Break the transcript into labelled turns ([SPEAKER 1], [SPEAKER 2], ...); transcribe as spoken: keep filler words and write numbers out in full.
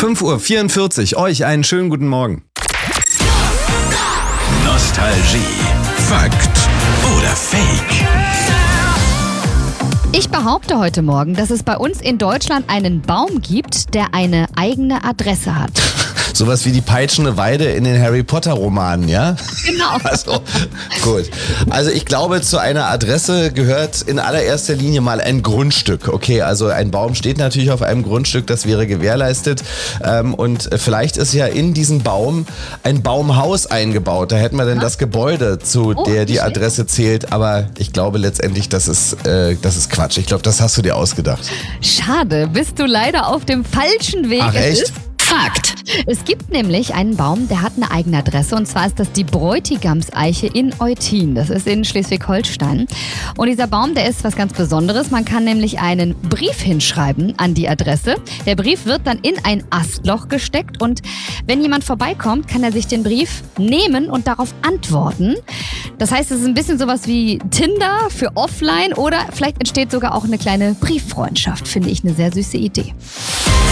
[SPEAKER 1] fünf Uhr vierundvierzig, euch einen schönen guten Morgen.
[SPEAKER 2] Nostalgie. Fakt oder Fake?
[SPEAKER 3] Ich behaupte heute Morgen, dass es bei uns in Deutschland einen Baum gibt, der eine eigene Adresse hat.
[SPEAKER 1] Sowas wie die peitschende Weide in den Harry Potter Romanen, ja?
[SPEAKER 3] Genau.
[SPEAKER 1] Also, gut. Also ich glaube, zu einer Adresse gehört in allererster Linie mal ein Grundstück. Okay, also ein Baum steht natürlich auf einem Grundstück, das wäre gewährleistet. Ähm, und vielleicht ist ja in diesen Baum ein Baumhaus eingebaut. Da hätten wir dann das Gebäude, zu
[SPEAKER 3] Oh,
[SPEAKER 1] der die
[SPEAKER 3] wie schön.
[SPEAKER 1] Adresse zählt. Aber ich glaube letztendlich, das ist, äh, das ist Quatsch. Ich glaube, das hast du dir ausgedacht.
[SPEAKER 3] Schade, bist du leider auf dem falschen Weg.
[SPEAKER 1] Ach,
[SPEAKER 3] Es
[SPEAKER 1] echt?
[SPEAKER 3] ist Fakt. Es gibt nämlich einen Baum, der hat eine eigene Adresse, und zwar ist das die Bräutigamseiche in Eutin. Das ist in Schleswig-Holstein. Und dieser Baum, der ist was ganz Besonderes. Man kann nämlich einen Brief hinschreiben an die Adresse. Der Brief wird dann in ein Astloch gesteckt, und wenn jemand vorbeikommt, kann er sich den Brief nehmen und darauf antworten. Das heißt, es ist ein bisschen sowas wie Tinder für offline, oder vielleicht entsteht sogar auch eine kleine Brieffreundschaft. Finde ich eine sehr süße Idee.